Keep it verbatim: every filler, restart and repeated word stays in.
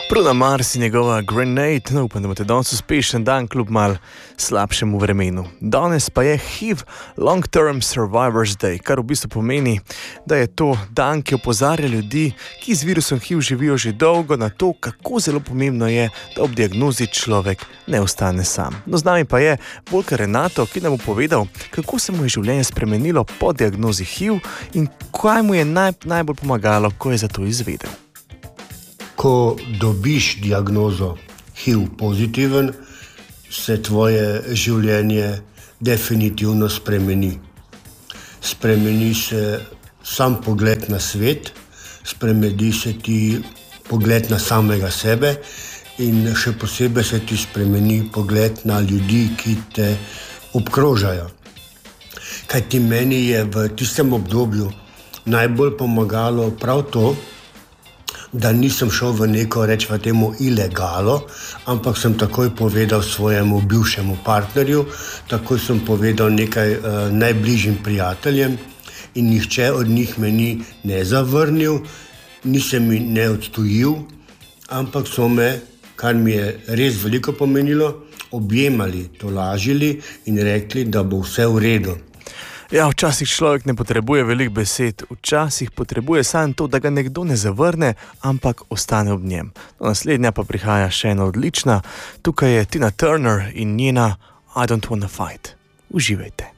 Bruno Mars in njegova Grenade, no upam, da imate danes uspešen dan kljub mal slabšemu vremenu. Danes pa je H I V Long Term Survivors Day, kar v bistvu pomeni, da je to dan, ki opozarja ljudi, ki z virusom H I V živijo že dolgo, na to, kako zelo pomembno je, da ob diagnozi človek ne ostane sam. No, z nami pa je Volker Renato, ki nam bo povedal, kako se mu je življenje spremenilo po diagnozi H I V in kaj mu je naj, najbolj pomagalo, ko je za to izvedel. Ko dobiš diagnozo H I V pozitiven, se tvoje življenje definitivno spremeni. Spremeni se sam pogled na svet, spremeni se ti pogled na samega sebe in še posebej se ti spremeni pogled na ljudi, ki te obkrožajo. Kaj ti meni je v tistem obdobju najbolj pomagalo prav to, da nisem šel v neko, rečva temu, ilegalo, ampak sem takoj povedal svojemu bivšemu partnerju, takoj sem povedal nekaj uh, najbližjim prijateljem in nihče od njih me ni ne zavrnil, nisem mi ne odtujil, ampak so me, kar mi je res veliko pomenilo, objemali, tolažili in rekli, da bo vse v redu. Ja, včasih človek ne potrebuje veliko besed, včasih potrebuje samo to, da ga nekdo ne zavrne, ampak ostane ob njem. No, naslednja pa prihaja še ena odlična, tukaj je Tina Turner in njena I Don't Wanna Fight. Uživajte.